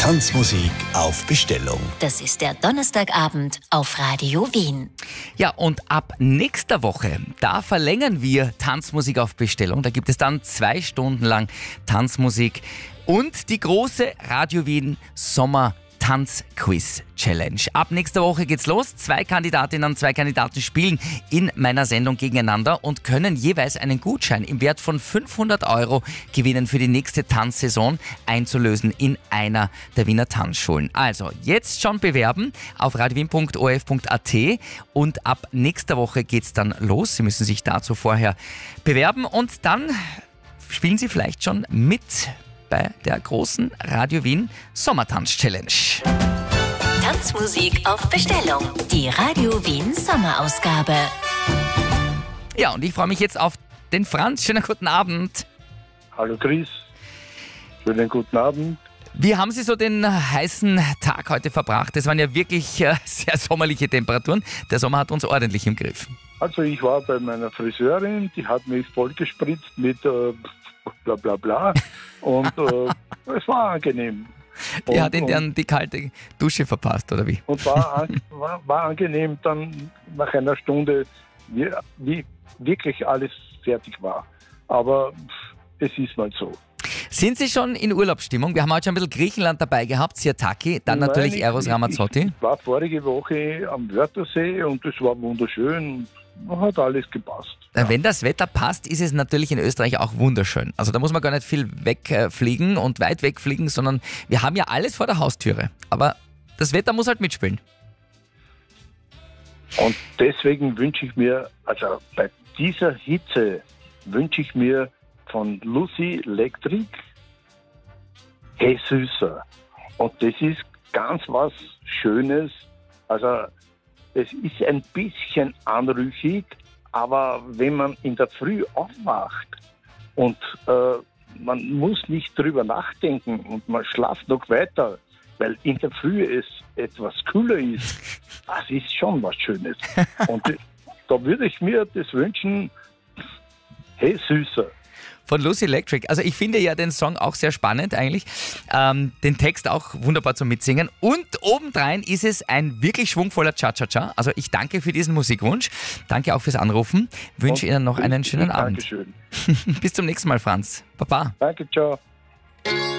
Tanzmusik auf Bestellung. Das ist der Donnerstagabend auf Radio Wien. Ja, und ab nächster Woche, da verlängern wir Tanzmusik auf Bestellung. Da gibt es dann 2 Stunden lang Tanzmusik und die große Radio Wien Sommer Tanzquiz-Challenge. Ab nächster Woche geht's los. 2 Kandidatinnen und 2 Kandidaten spielen in meiner Sendung gegeneinander und können jeweils einen Gutschein im Wert von 500 € gewinnen für die nächste Tanzsaison, einzulösen in einer der Wiener Tanzschulen. Also jetzt schon bewerben auf radiowien.orf.at und ab nächster Woche geht's dann los. Sie müssen sich dazu vorher bewerben und dann spielen Sie vielleicht schon mit bei der großen Radio Wien Sommertanz-Challenge. Tanzmusik auf Bestellung. Die Radio Wien Sommerausgabe. Ja, und ich freue mich jetzt auf den Franz. Schönen guten Abend. Hallo Chris, schönen guten Abend. Wie haben Sie so den heißen Tag heute verbracht? Es waren ja wirklich sehr sommerliche Temperaturen. Der Sommer hat uns ordentlich im Griff. Also ich war bei meiner Friseurin, die hat mich vollgespritzt mit bla bla bla und es war angenehm. Die hat Ihnen dann die kalte Dusche verpasst, oder wie? Und war angenehm dann nach einer Stunde, wie wirklich alles fertig war. Aber es ist mal so. Sind Sie schon in Urlaubsstimmung? Wir haben heute schon ein bisschen Griechenland dabei gehabt, Sirtaki, dann natürlich Eros Ramazzotti. Ich war vorige Woche am Wörthersee und es war wunderschön. Hat alles gepasst. Wenn das Wetter passt, ist es natürlich in Österreich auch wunderschön. Also da muss man gar nicht viel wegfliegen und weit wegfliegen, sondern wir haben ja alles vor der Haustüre. Aber das Wetter muss halt mitspielen. Und deswegen wünsche ich mir, also bei dieser Hitze wünsche ich mir von Lucy Electric Hey Süßer. Und das ist ganz was Schönes. Also es ist ein bisschen anrüchig, aber wenn man in der Früh aufwacht und man muss nicht drüber nachdenken und man schlaft noch weiter, weil in der Früh es etwas kühler ist, das ist schon was Schönes. Und da würde ich mir das wünschen, Hey Süßer. Von Lucy Electric. Also ich finde ja den Song auch sehr spannend eigentlich. Den Text auch wunderbar zum Mitsingen. Und obendrein ist es ein wirklich schwungvoller Cha-Cha-Cha. Also ich danke für diesen Musikwunsch. Danke auch fürs Anrufen. Wünsche Ihnen noch einen schönen Abend. Dankeschön. Bis zum nächsten Mal, Franz. Baba. Danke, ciao.